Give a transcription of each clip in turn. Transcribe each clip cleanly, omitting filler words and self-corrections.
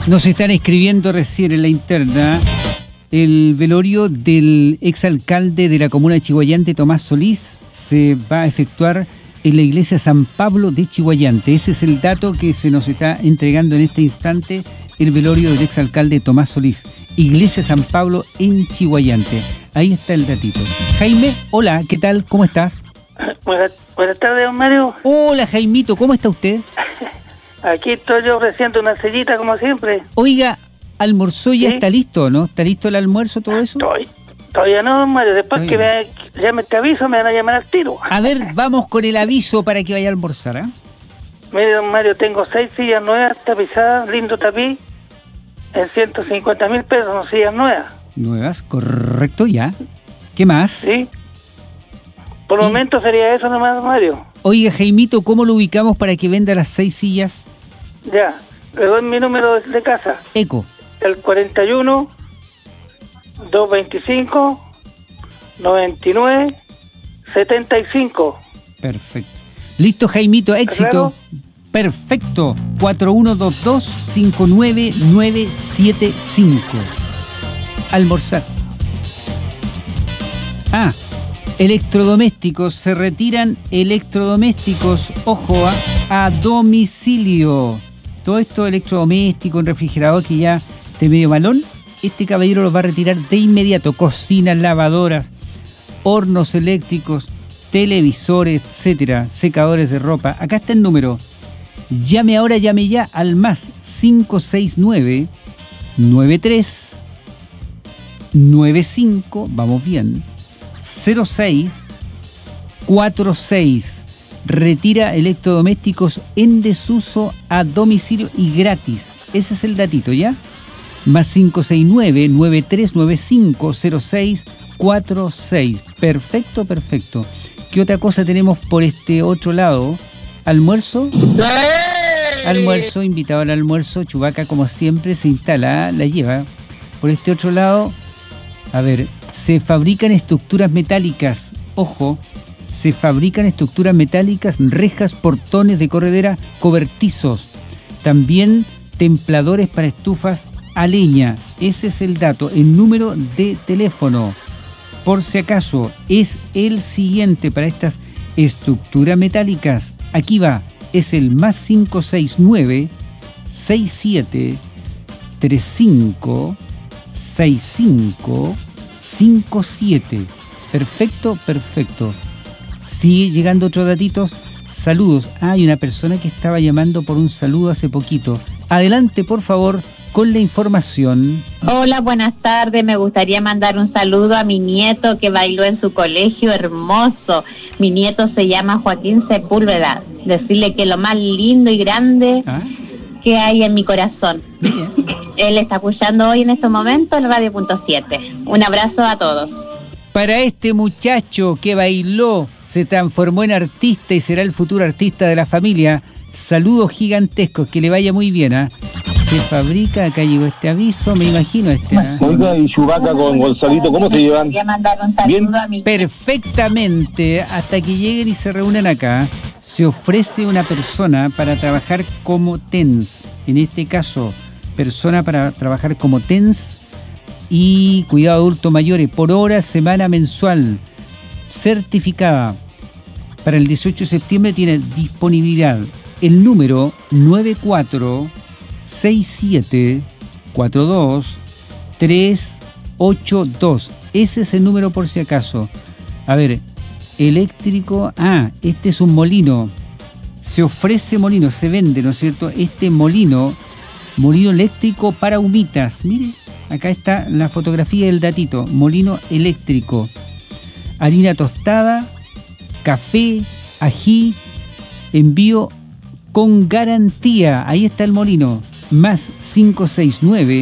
Nos están escribiendo recién en la interna el velorio del exalcalde de la comuna de Chiguayante, Tomás Solís, se va a efectuar en la iglesia San Pablo de Chiguayante. Ese es el dato que se nos está entregando en este instante, el velorio del exalcalde Tomás Solís. Iglesia San Pablo en Chiguayante. Ahí está el datito. Jaime, hola, ¿qué tal? ¿Cómo estás? Buenas tardes, don Mario. Hola, Jaimito, ¿cómo está usted? Aquí estoy yo ofreciendo una sellita como siempre. Oiga, ¿almorzó ya? ¿Sí? ¿Está listo, no? ¿Está listo el almuerzo, todo eso? Todavía no, don Mario. Después que me llame este aviso, me van a llamar al tiro. A ver, vamos con el aviso para que vaya a almorzar, ¿ah? Mire, don Mario, tengo 6 sillas nuevas, tapizadas, lindo tapiz, en 150.000 pesos, son sillas nuevas. Nuevas, correcto, ya. ¿Qué más? ¿Sí? Por el momento sería eso nomás, don Mario. Oiga, Jaimito, ¿cómo lo ubicamos para que venda las 6 sillas? Ya, le doy mi número de casa. Eco. El 41 225 99 75. Perfecto. Listo, Jaimito, éxito. ¿Claro? Perfecto. 4122-59975. Almorzar. Electrodomésticos. Se retiran electrodomésticos, ojo, a domicilio. Todo esto electrodoméstico, un refrigerador que ya de medio malón, este caballero los va a retirar de inmediato. Cocinas, lavadoras, hornos eléctricos, televisores, etcétera, secadores de ropa. Acá está el número. Llame ahora, llame ya al más 569 93 95, vamos bien, 06 46. Retira electrodomésticos en desuso a domicilio y gratis. Ese es el datito, ¿ya? Más 569 9395 06 46. Perfecto, perfecto. ¿Qué otra cosa tenemos por este otro lado? ¿Almuerzo? Almuerzo, invitado al almuerzo. Chubaca, como siempre, se instala, la lleva. Por este otro lado, a ver, se fabrican estructuras metálicas. Ojo, se fabrican estructuras metálicas, rejas, portones de corredera, cobertizos. También templadores para estufas a leña. Ese es el dato. El número de teléfono, por si acaso, es el siguiente para estas estructuras metálicas. Aquí va, es el más 569 67 35 65 57. Perfecto, perfecto. Sigue llegando otros datitos. Saludos. Hay una persona que estaba llamando por un saludo hace poquito. Adelante, por favor, con la información. Hola, buenas tardes. Me gustaría mandar un saludo a mi nieto que bailó en su colegio hermoso. Mi nieto se llama Joaquín Sepúlveda. Decirle que lo más lindo y grande que hay en mi corazón. Bien. Él está escuchando hoy en estos momentos el Radio.7. Un abrazo a todos. Para este muchacho que bailó, se transformó en artista y será el futuro artista de la familia, saludos gigantescos, que le vaya muy bien, ¿ah? Se fabrica, acá llegó este aviso, me imagino Oiga, y Chubaca con Gonzalito, ¿cómo se llevan? Quería mandar un saludo Bien. a mi Perfectamente, hasta que lleguen y se reúnen acá, se ofrece una persona para trabajar como TENS, en este caso, persona para trabajar como TENS y cuidado adulto mayores, por hora, semana, mensual, certificada. Para el 18 de septiembre tiene disponibilidad el número 946742 382. Ese es el número por si acaso. A ver, eléctrico, este es un molino. Se ofrece molino, se vende, ¿no es cierto? Este molino eléctrico para humitas. Mire, acá está la fotografía del datito. Molino eléctrico. Harina tostada, café, ají, envío con garantía. Ahí está el molino. Más 569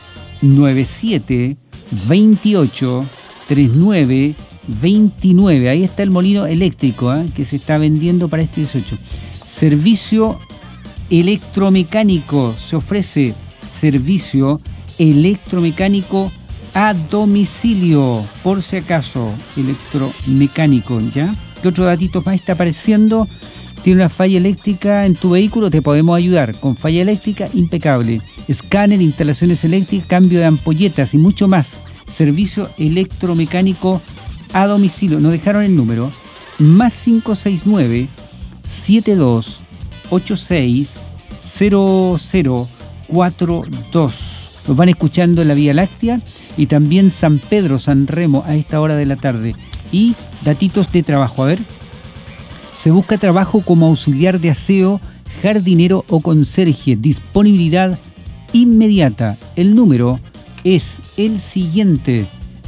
97 28 39 29. Ahí está el molino eléctrico, que se está vendiendo para este 18. Servicio electromecánico. Se ofrece servicio electromecánico a domicilio, por si acaso, electromecánico, ¿ya? ¿Qué otro datito más está apareciendo? ¿Tiene una falla eléctrica en tu vehículo? Te podemos ayudar. Con falla eléctrica, impecable. Escáner, instalaciones eléctricas, cambio de ampolletas y mucho más. Servicio electromecánico a domicilio. Nos dejaron el número. Más 569 7286 0042. Nos van escuchando en la Vía Láctea y también San Pedro, San Remo a esta hora de la tarde. Y datitos de trabajo. A ver. Se busca trabajo como auxiliar de aseo, jardinero o conserje. Disponibilidad inmediata. El número es el siguiente: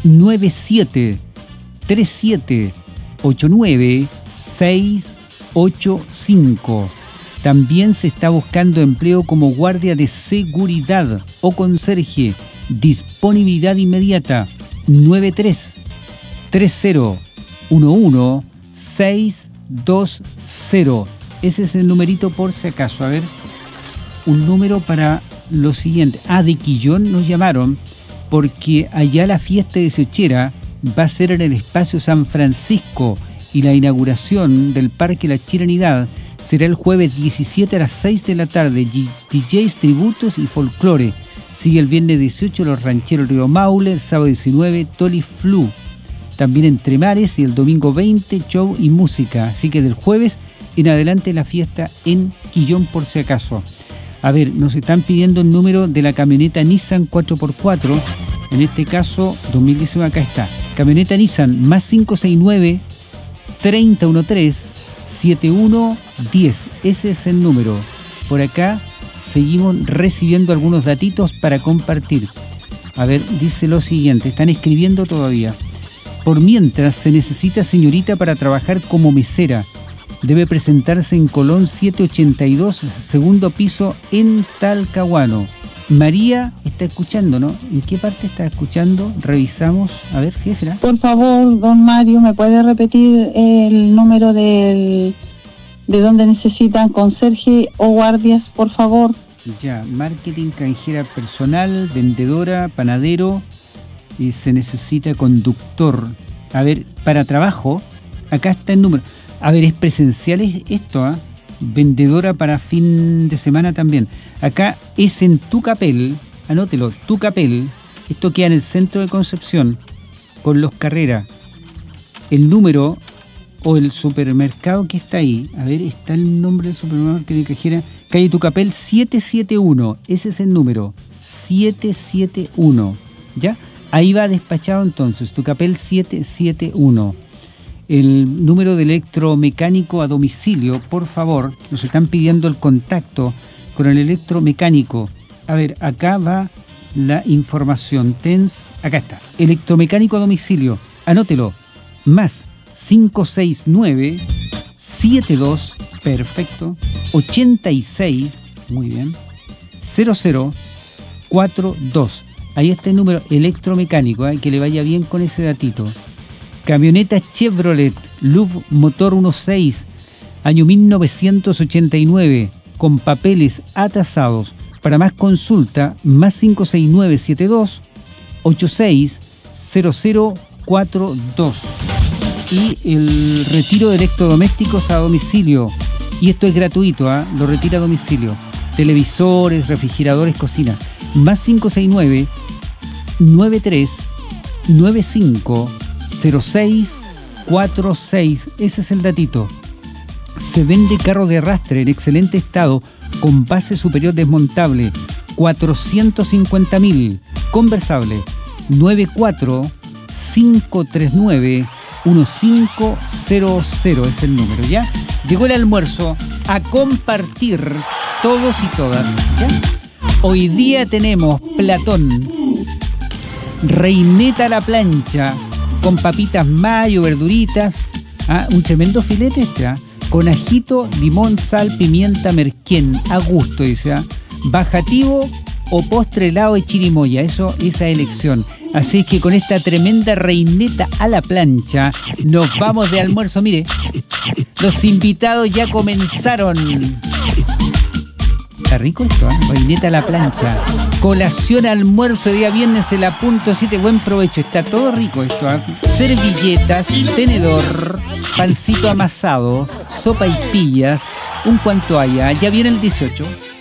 973789 685. También se está buscando empleo como guardia de seguridad o conserje. Disponibilidad inmediata. 933011 620. Ese es el numerito por si acaso. A ver, un número para lo siguiente. De Quillón nos llamaron porque allá la fiesta de Siochera va a ser en el espacio San Francisco y la inauguración del Parque La Chiranidad será el jueves 17 a las 6 de la tarde. DJs, tributos y folclore. Sigue el viernes 18 los rancheros Río Maule, el sábado 19 Toli Flu. También Entre Mares y el domingo 20 show y música. Así que del jueves en adelante la fiesta en Quillón por si acaso. A ver, nos están pidiendo el número de la camioneta Nissan 4x4. En este caso 2019, acá está. Camioneta Nissan más 569 3013 7110. Ese es el número. Por acá seguimos recibiendo algunos datitos para compartir. A ver, dice lo siguiente. Están escribiendo todavía. Por mientras, se necesita señorita para trabajar como mesera. Debe presentarse en Colón 782, segundo piso, en Talcahuano. María está escuchando, ¿no? ¿En qué parte está escuchando? Revisamos. A ver, ¿qué será? Por favor, don Mario, ¿me puede repetir el número de donde necesitan conserje o guardias, por favor? Ya, marketing, canjera personal, vendedora, panadero... Y se necesita conductor. A ver, para trabajo, acá está el número. A ver, es presencial esto, vendedora para fin de semana también. Acá es en Tucapel, anótelo, Tucapel. Esto queda en el centro de Concepción, con Los Carreras. El número o el supermercado que está ahí. A ver, está el nombre del supermercado de cajera. Calle Tucapel 771. Ese es el número. 771. ¿Ya? Ahí va despachado entonces, Tucapel 771. El número de electromecánico a domicilio, por favor, nos están pidiendo el contacto con el electromecánico. A ver, acá va la información. Acá está. Electromecánico a domicilio. Anótelo. Más 569 72, perfecto, 86, muy bien, 0042. Ahí está el número electromecánico, que le vaya bien con ese datito. Camioneta Chevrolet, LUV motor 1.6, año 1989, con papeles atasados. Para más consulta, más 56972 86 0042. Y el retiro de electrodomésticos a domicilio. Y esto es gratuito, lo retira a domicilio. Televisores, refrigeradores, cocinas. Más 569 93 95 06 46. Ese es el datito. Se vende carro de arrastre en excelente estado con base superior desmontable, 450.000, conversable, 94 539 1500 es el número, ¿ya? Llegó el almuerzo, a compartir todos y todas, ¿ya? Hoy día tenemos platón, reineta a la plancha, con papitas mayo, verduritas, un tremendo filete con ajito, limón, sal, pimienta, merquén, a gusto, dice, bajativo o postre helado de chirimoya, esa elección. Así que con esta tremenda reineta a la plancha, nos vamos de almuerzo. Mire, los invitados ya comenzaron. Está rico esto, ¿eh? Reineta a la plancha. Colación, almuerzo de día viernes, el apunto 7. Buen provecho. Está todo rico esto, ¿eh? Servilletas, tenedor, pancito amasado, sopa y pillas. Un cuanto haya. Ya viene el 18.